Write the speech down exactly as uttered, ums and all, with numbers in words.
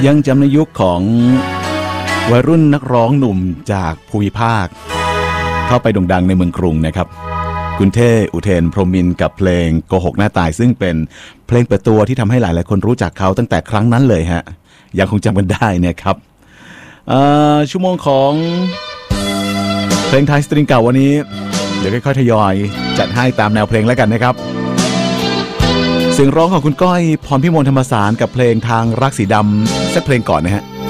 ยังจำในยุคของวัยรุ่นนักร้องหนุ่มจากภูมิภาคเข้าไปโด่งดังในเมืองกรุงนะครับคุณเท่อุเทนพรหมินทร์กับเพลงโกหกหน้าตายซึ่งเป็นเพลงเปิดตัวที่ทำให้หลายๆคนรู้จักเขาตั้งแต่ครั้งนั้นเลยฮะยังคงจำกันได้นะครับชั่วโมงของเพลงไทยสตริงเก่าวันนี้เดี๋ยวค่อยๆทยอยจัดให้ตามแนวเพลงแล้วกันนะครับเสียงร้องของคุณก้อยพรพิมลธรรมสารกับเพลงทางรักสีดำสักเพลงก่อนนะฮะ